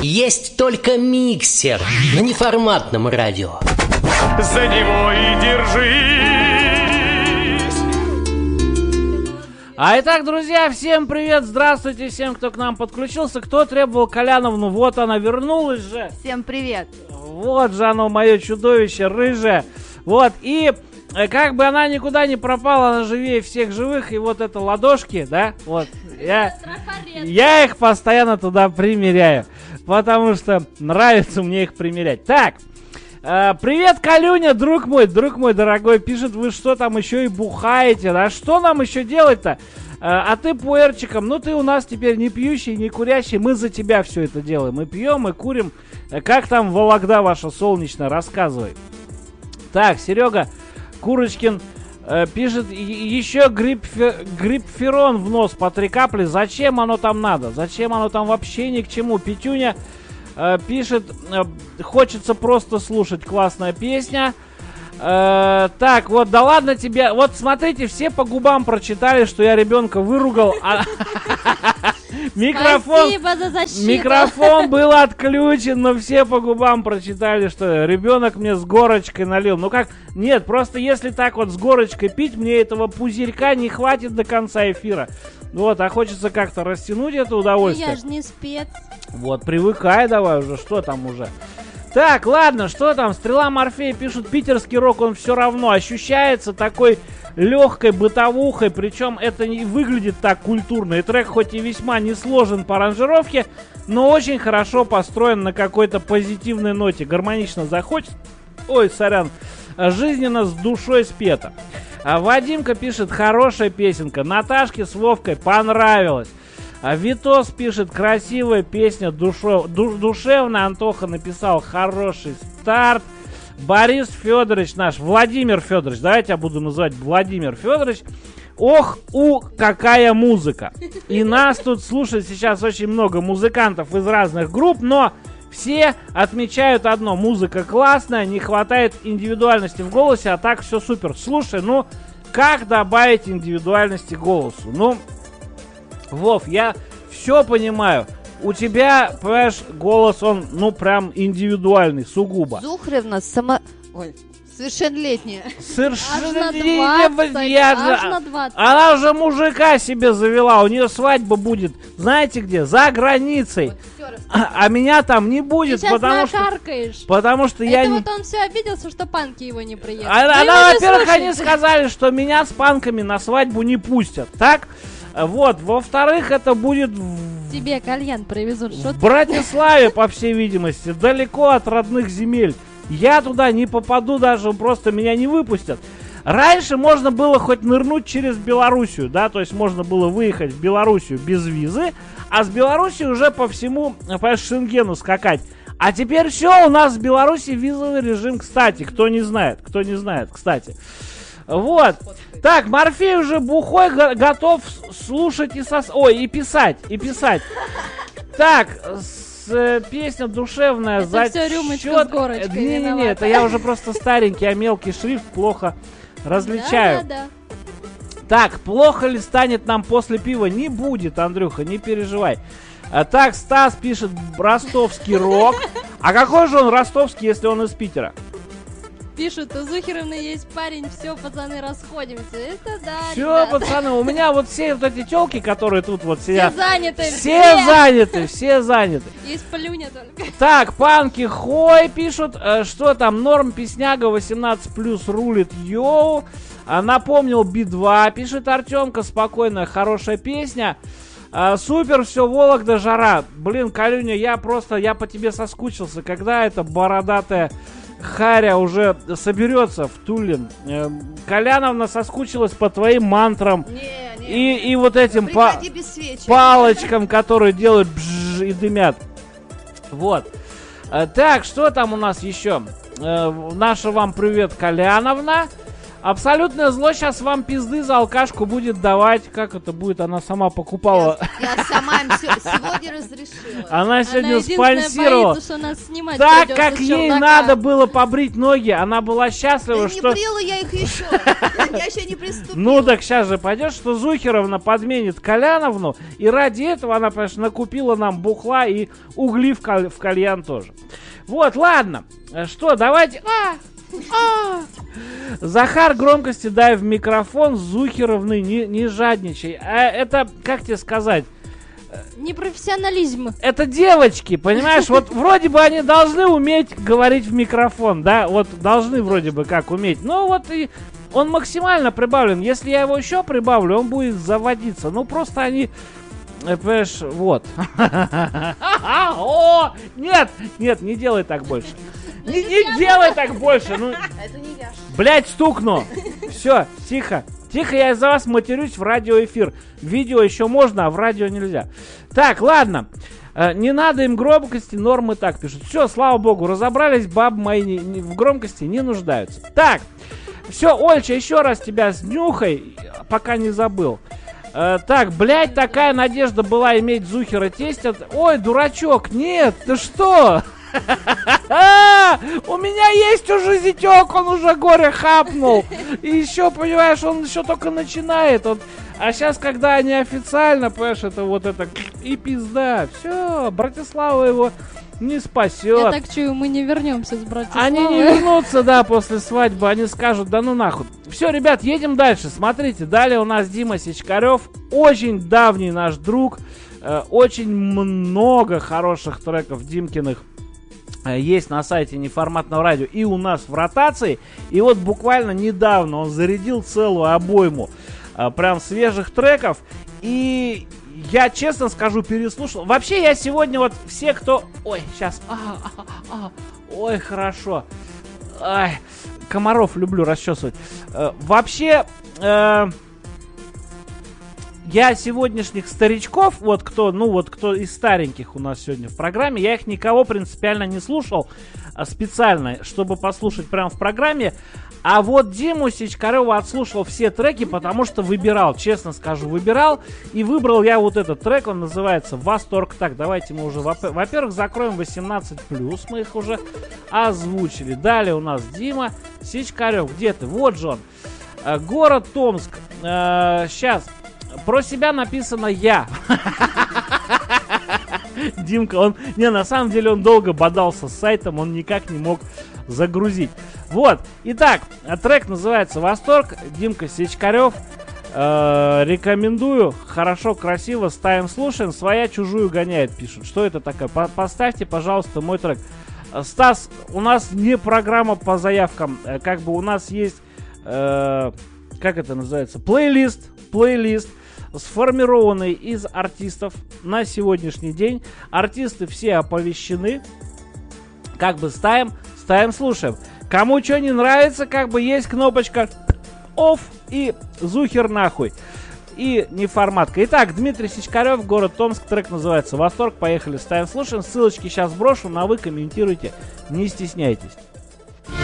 Есть только миксер на неформатном радио. За него и держись. А итак, друзья, всем привет, здравствуйте всем, кто к нам подключился. Кто требовал Коляновну, вот она вернулась же. Всем привет. Вот же оно, мое чудовище, рыжее. Вот, и как бы она никуда не пропала, она живее всех живых. И вот это ладошки, да, вот, я их постоянно туда примеряю, потому что нравится мне их примерять. Так, привет, Колюня, друг мой дорогой, пишет, вы что там еще и бухаете, да, что нам еще делать-то? А ты пуэрчиком, ну ты у нас теперь не пьющий, не курящий, мы за тебя все это делаем, мы пьем, мы курим. Как там Вологда ваша солнечная, рассказывай. Так, Серега Курочкин пишет, еще грипферон в нос по 3 капли, зачем оно там надо, зачем оно там вообще ни к чему. Петюня пишет, хочется просто слушать, классная песня. Так, вот, да ладно тебе. Вот смотрите, все по губам прочитали, что я ребенка выругал. Микрофон был отключен, но все по губам прочитали, что ребенок мне с горочкой налил. Ну как? Нет, просто если так вот с горочкой пить, мне этого пузырька не хватит до конца эфира. Вот, а хочется как-то растянуть это удовольствие. Я же не спец. Вот, привыкай давай уже, что там уже. Так, ладно, что там? Стрела Морфея пишут, питерский рок, он все равно ощущается такой легкой бытовухой, причем это не выглядит так культурно. И трек хоть и весьма не сложен по аранжировке, но очень хорошо построен на какой-то позитивной ноте. Гармонично заходит. Ой, сорян. Жизненно, с душой спета. Вадимка пишет, хорошая песенка. Наташке с Вовкой понравилось. Витос пишет, красивая песня, душевная. Антоха написал, хороший старт. Борис Федорович наш, Владимир Федорович, давайте я буду называть Владимир Федорович. Ох, какая музыка. И нас тут слушает сейчас очень много музыкантов из разных групп, но все отмечают одно: музыка классная, не хватает индивидуальности в голосе, а так все супер. Слушай, ну как добавить индивидуальности голосу? Ну, Вов, я все понимаю. У тебя, понимаешь, голос, он, ну, прям индивидуальный, сугубо. Зухревна совершеннолетняя. Совершеннолетняя. Аж на 20. Она уже мужика себе завела, у нее свадьба будет, знаете где? За границей. Вот, а меня там не будет, ты потому что я это не... вот он все обиделся, что панки его не приедут. Во-первых, они сказали, что меня с панками на свадьбу не пустят, так? Вот, во-вторых, это будет тебе кальян привезут. В Братиславе, по всей видимости, далеко от родных земель. Я туда не попаду даже, просто меня не выпустят. Раньше можно было хоть нырнуть через Белоруссию, да, то есть можно было выехать в Белоруссию без визы, а с Белоруссии уже по всему, по Шенгену скакать. А теперь все, у нас в Беларуси визовый режим, кстати, кто не знает, кстати. Вот. Так, Морфей уже бухой, готов слушать и писать. Так, песня душевная. Это все рюмочка с горочкой. Не, это я уже просто старенький, а мелкий шрифт плохо различаю. Да. Так, плохо ли станет нам после пива? Не будет, Андрюха, не переживай. Так, Стас пишет, ростовский рок. А какой же он ростовский, если он из Питера? Пишут, у Зухеровны есть парень, все, пацаны, расходимся. Это да, все, ребята. Пацаны, у меня вот все вот эти телки, которые тут вот сидят. Все заняты. Есть Полюня только. Так, панки хой пишут, что там, норм, песняга, 18+, рулит, йоу. Напомнил Би-2, пишет Артемка, спокойная, хорошая песня. Супер, все, Вологда, жара. Блин, Калюня, я по тебе соскучился, когда эта бородатая харя уже соберется в Тулин. Коляновна соскучилась по твоим мантрам. И вот этим палочкам, которые делают бжж и дымят. Вот. Так, что там у нас еще? Наша вам привет, Коляновна. Абсолютное зло сейчас вам пизды за алкашку будет давать. Как это будет? Она сама покупала. Я сама им сегодня разрешила. Она сегодня Она единственная спонсировала. боится, что нас снимать Так придется как с ей чердака. надо было побрить ноги, она была счастлива, Да не что... брила я их еще. Я еще не приступила. Ну так сейчас же пойдет, что Зухеровна подменит Коляновну, и ради этого она, конечно, накупила нам бухла и угли в кальян тоже. Вот, ладно. Что, давайте... Захар, громкости дай в микрофон, Зухеровны, не жадничай. Это, как тебе сказать, Непрофессионализм. это девочки, понимаешь? Вот вроде бы они должны уметь говорить в микрофон, да? Вот должны вроде бы как уметь. Но вот и он максимально прибавлен. Если я его еще прибавлю, он будет заводиться. Ну просто они... Понимаешь, вот. О, нет, не делай так больше. Не делай так больше. Ну, Это не я. блять, стукну. Все, тихо. Тихо, я из-за вас матерюсь в радиоэфир. Видео еще можно, а в радио нельзя. Так, ладно. Не надо им громкости, нормы так пишут. Все, слава богу, разобрались, бабы мои в громкости не нуждаются. Так, все, Ольча, еще раз тебя снюхай, пока не забыл. Так, блядь, такая надежда была иметь Зухера тестя. Ой, дурачок, нет, ты что? У меня есть уже зятек, он уже горе хапнул. И еще, понимаешь, он еще только начинает. А сейчас, когда они официально, понимаешь, это вот это и пизда. Все, Братислава его не спасет. Я так чую, мы не вернемся с Братиславой. Они не вернутся, да, после свадьбы. Они скажут, да ну нахуй. Все, ребят, едем дальше. Смотрите, далее у нас Дима Сичкарев. Очень давний наш друг. Очень много хороших треков Димкиных есть на сайте Неформатного радио и у нас в ротации. И вот буквально недавно он зарядил целую обойму прям свежих треков. И я, честно скажу, переслушал. Вообще, я сегодня вот все, кто... Ой, сейчас. Ой, хорошо. Ай, комаров люблю расчесывать. Вообще... Я сегодняшних старичков, вот кто из стареньких у нас сегодня в программе, я их никого принципиально не слушал специально, чтобы послушать прямо в программе. А вот Диму Сичкарева отслушал все треки, потому что выбирал, честно скажу, выбирал. И выбрал я вот этот трек, он называется «Восторг». Так, давайте мы уже, во-первых, закроем 18+, мы их уже озвучили. Далее у нас Дима Сичкарев, где ты? Вот же он. Город Томск. Сейчас. Про себя написано «я». Димка, он... Не, на самом деле он долго бодался с сайтом, он никак не мог загрузить. Вот. Итак, трек называется «Восторг». Димка Сичкарев. Рекомендую. Хорошо, красиво. Ставим, слушаем. Своя чужую гоняет, пишут. Что это такое? Поставьте, пожалуйста, мой трек. Стас, у нас не программа по заявкам. Как бы у нас есть... как это называется? Плейлист, сформированный из артистов на сегодняшний день. Артисты все оповещены. Как бы ставим, слушаем. Кому что не нравится, как бы есть кнопочка off и Зухер нахуй. И неформатка. Итак, Дмитрий Сичкарев, город Томск, трек называется «Восторг». Поехали, ставим, слушаем. Ссылочки сейчас брошу, на вы комментируйте, не стесняйтесь.